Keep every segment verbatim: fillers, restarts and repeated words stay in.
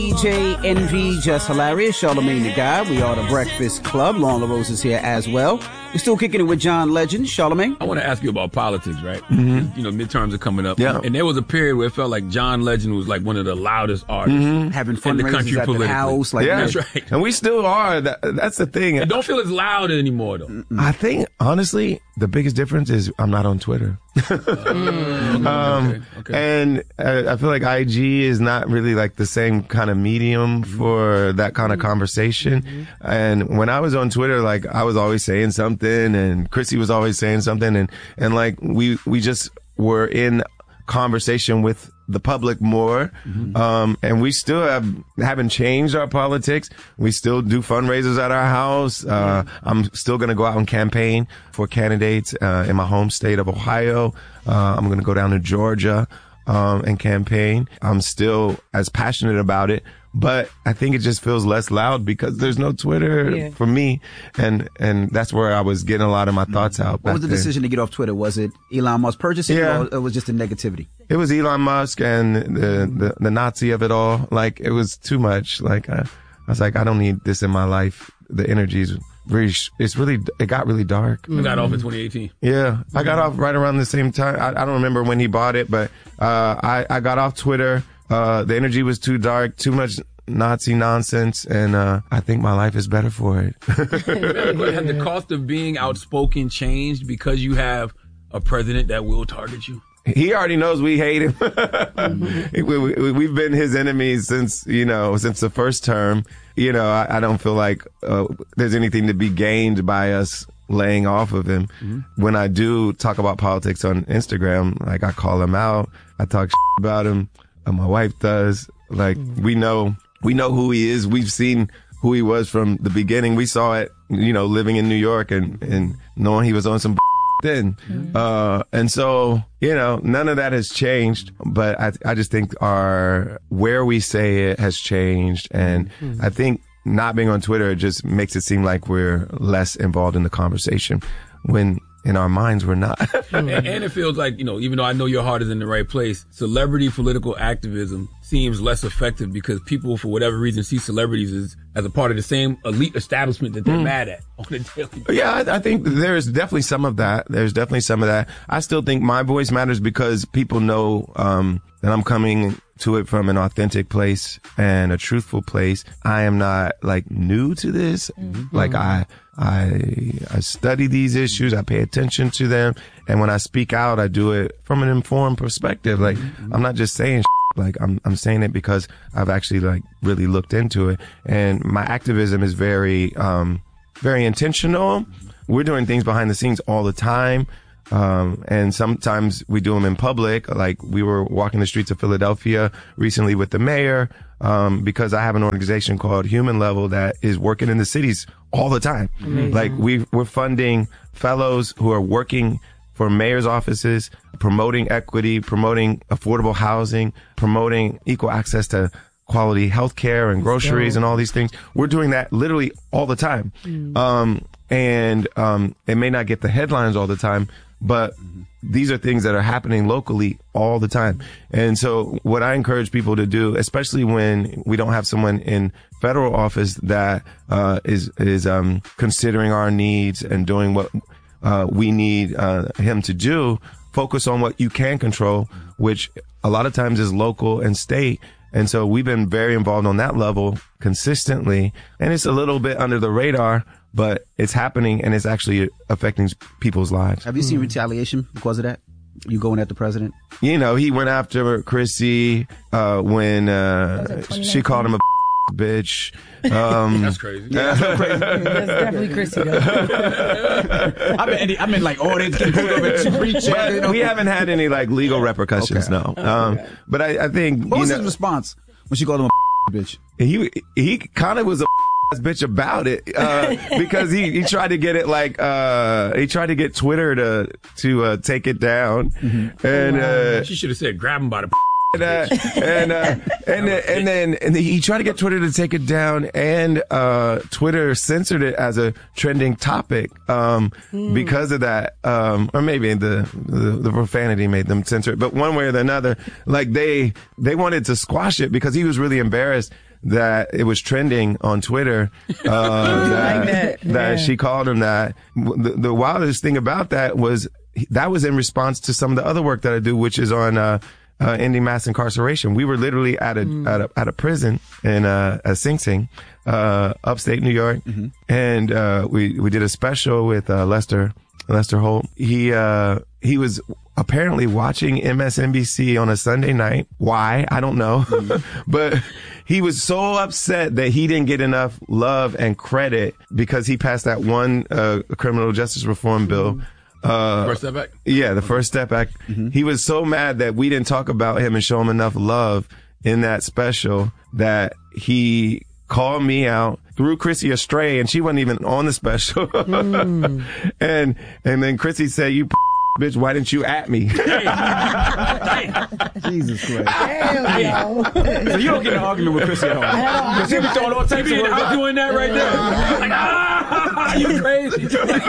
D J Envy, Just Hilarious, Charlamagne the Guy. We are the Breakfast Club. Lauren LaRose is here as well. We're still kicking it with John Legend. Charlamagne? I want to ask you about politics, right? Mm-hmm. You know, midterms are coming up. Yeah. And there was a period where it felt like John Legend was like one of the loudest artists. Mm-hmm. Having in the fundraisers country at politically. the house. Like, yeah, that's right. And we still are. That, that's the thing. It don't feel as loud anymore, though. Mm-mm. I think, honestly, the biggest difference is I'm not on Twitter. mm, um, okay, okay. And I, I feel like I G is not really like the same kind of medium mm-hmm. for that kind of conversation. Mm-hmm. And when I was on Twitter, like I was always saying something, and Chrissy was always saying something, and and like we we just were in conversation with the public more. Mm-hmm. Um, and we still have, haven't changed our politics. We still do fundraisers at our house. Uh, I'm still going to go out and campaign for candidates, uh, in my home state of Ohio. Uh, I'm going to go down to Georgia, um, and campaign. I'm still as passionate about it, but I think it just feels less loud because there's no Twitter yeah. for me. And, and that's where I was getting a lot of my thoughts out. What was the then. decision to get off Twitter? Was it Elon Musk purchasing yeah. it, or it was just the negativity? It was Elon Musk and the, the, the Nazi of it all. Like, it was too much. Like, I, I was like, I don't need this in my life. The energy is very, it's really, it got really dark. You got off in twenty eighteen. Yeah. I got off right around the same time. I, I don't remember when he bought it, but, uh, I, I got off Twitter. Uh, the energy was too dark, too much Nazi nonsense, and uh, I think my life is better for it. But has the cost of being outspoken changed because you have a president that will target you? He already knows we hate him. mm-hmm. we, we, we've been his enemies since, you know, since the first term. You know, I, I don't feel like uh, there's anything to be gained by us laying off of him. Mm-hmm. When I do talk about politics on Instagram, like I call him out, I talk shit about him. Uh, my wife does. Like, mm-hmm. we know. We know who he is. We've seen who he was from the beginning. We saw it, you know, living in New York and, and knowing he was on some then. Mm-hmm. Uh, and so, you know, none of that has changed, but I, I just think our, where we say it has changed. And mm-hmm. I think not being on Twitter just makes it seem like we're less involved in the conversation when in our minds we're not. and, and it feels like, you know, even though I know your heart is in the right place, celebrity political activism seems less effective because people, for whatever reason, see celebrities as, as a part of the same elite establishment that they're mm. mad at on a daily basis. Yeah, I, I think there's definitely some of that. There's definitely some of that. I still think my voice matters because people know um that I'm coming to it from an authentic place and a truthful place. I am not like new to this. Mm-hmm. Like I, I, I study these issues. I pay attention to them. And when I speak out, I do it from an informed perspective. Like mm-hmm. I'm not just saying shit. Like I'm, I'm saying it because I've actually like really looked into it. And my activism is very, um, very intentional. We're doing things behind the scenes all the time. Um, and sometimes we do them in public. Like we were walking the streets of Philadelphia recently with the mayor, um, because I have an organization called Human Level that is working in the cities all the time. Amazing. Like we, we're funding fellows who are working for mayor's offices, promoting equity, promoting affordable housing, promoting equal access to quality healthcare and groceries and all these things. We're doing that literally all the time. Mm. Um, and, um, it may not get the headlines all the time, but these are things that are happening locally all the time. And so what I encourage people to do, especially when we don't have someone in federal office that, uh, is, is, um, considering our needs and doing what, uh, we need, uh, him to do, focus on what you can control, which a lot of times is local and state. And so we've been very involved on that level consistently. And it's a little bit under the radar, but it's happening and it's actually affecting people's lives. Have you seen mm. retaliation because of that? You going at the president? You know, he went after Chrissy, uh, when, uh, she called him a bitch. Um, that's crazy. Yeah, that's crazy. That's definitely Chrissy, though. I mean, I mean, like, oh, they can put over to reach. But we haven't had any, like, legal repercussions, okay. no. Um, okay. But I, I think, what you was know, his response when she called him a bitch? He, he kind of was a bitch about it, uh, because he, he tried to get it like, uh, he tried to get Twitter to, to, uh, take it down. Mm-hmm. And, uh, she should have said, grab him by the And, uh, and, uh, and, uh, and then, and he tried to get Twitter to take it down, and, uh, Twitter censored it as a trending topic, um, mm. because of that, um, or maybe the, the, the profanity made them censor it, but one way or another, like they, they wanted to squash it because he was really embarrassed that it was trending on Twitter, uh, that, like that. that Yeah. she called him that. The, the wildest thing about that was that was in response to some of the other work that I do, which is on, uh, uh, ending mass incarceration. We were literally at a, mm. at a, at a prison in, uh, at Sing Sing, uh, upstate New York. Mm-hmm. And, uh, we, we did a special with, uh, Lester, Lester Holt. He, uh, he was apparently watching M S N B C on a Sunday night. Why? I don't know. Mm-hmm. But he was so upset that he didn't get enough love and credit because he passed that one, uh, criminal justice reform bill. Mm-hmm. Uh, First Step Act? Yeah, the First Step Act. Mm-hmm. He was so mad that we didn't talk about him and show him enough love in that special that he called me out, threw Chrissy astray, and she wasn't even on the special. Mm. and and then Chrissy said, "You p- bitch, why didn't you at me?" Jesus Christ. Hell, yo. So you don't get an argument with Chrissy at all. Because she'll be throwing all types of words. I'm doing that right there. Like, ah, you crazy.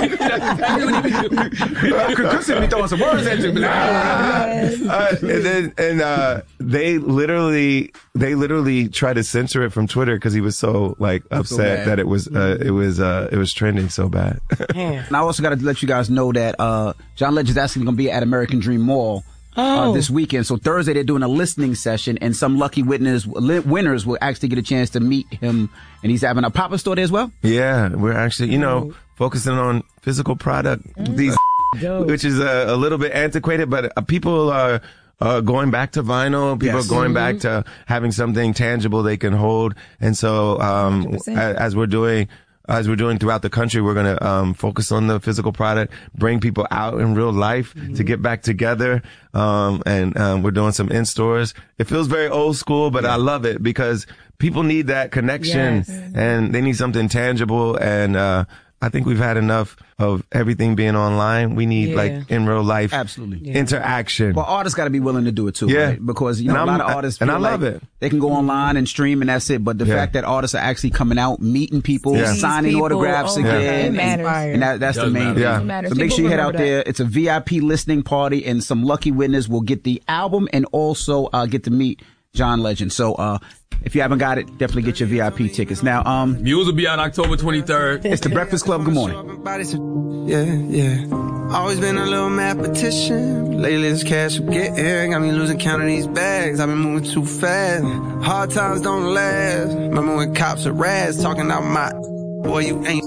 Chrissy be throwing some words at you. uh, and then and uh, they literally they literally tried to censor it from Twitter because he was so like upset so that it was uh, it was uh, it was trending so bad. And I also got to let you guys know that uh, John Legend's actually going to be at American Dream Mall uh, Oh. this weekend. So Thursday they're doing a listening session, and some lucky winners li- winners will actually get a chance to meet him. And he's having a pop-up store there as well. Yeah, we're actually you know focusing on physical product these, Dope. which is a, a little bit antiquated, but uh, people are. Uh, going back to vinyl, people Yes. are going Mm-hmm. back to having something tangible they can hold. And so, um, one hundred percent. as, as we're doing, as we're doing throughout the country, we're going to, um, focus on the physical product, bring people out in real life Mm-hmm. to get back together. Um, and, um, we're doing some in stores. It feels very old school, but I love it because people need that connection Yes. and they need something tangible. And, uh, I think we've had enough of everything being online. We need Yeah. like in real life Absolutely. Yeah. interaction. But artists got to be willing to do it too, Yeah. right? Because you know And a lot I'm- of artists and feel I love like it. they can go online and stream and that's it. But the Yeah. fact that artists are actually coming out, meeting people, Yeah. signing People, autographs oh, again, yeah. It and- matters. and that, that's It the does main matter. thing. Yeah. It matters. So make People sure you head out remember there. that. It's a V I P listening party, and some lucky winners will get the album and also uh, get to meet John Legend. So uh, if you haven't got it, definitely get your V I P tickets. Now, um, Muse will be out October twenty-third. it's the Breakfast Club. Good morning. Yeah, yeah. Always been a little mathematician. Lately this cash I'm getting got me losing count of these bags. I've been moving too fast. Hard times don't last. Remember when cops are rats talking out my boy, you ain't